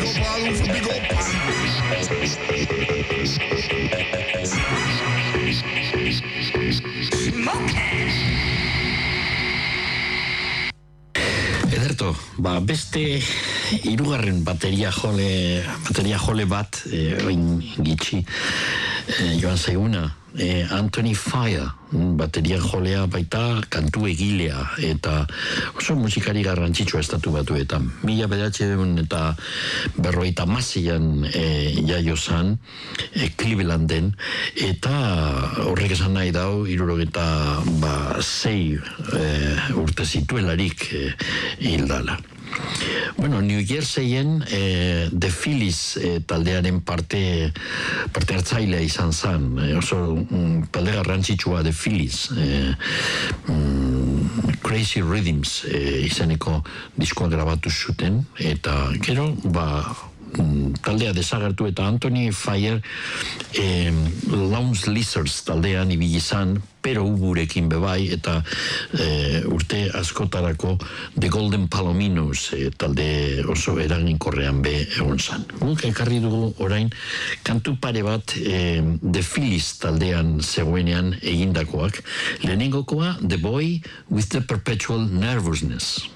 up all who fi big up Ederto, beste hirugarren bateria jole bat, oin gitxi, joan zaiguna, Anthony Fire, bateria jolea baita kantu egilea, eta oso musikari garrantzitsua estatu batuetan. 1956an jaio zan, Clevelanden, eta horrek esan nahi dau, 76 urte zituelarik hildala. Bueno, New Jerseyen The Phillies taldearen parte hartzailea izan zan, oso talde garrantzitsua The Phillies, Crazy Rhythms izeneko diskoa grabatu zuten, eta gero, taldea desagertu eta Anthony Fire Lounge Lizards taldean ibili izan, pero uburekin bebai, eta urte askotarako The Golden Palominos talde oso eraginkorrean be egon zan. Guk ekarri dugu orain kantu pare bat The Phillies taldean zegoenean egindakoak. Lehenengokoa The Boy with the Perpetual Nervousness.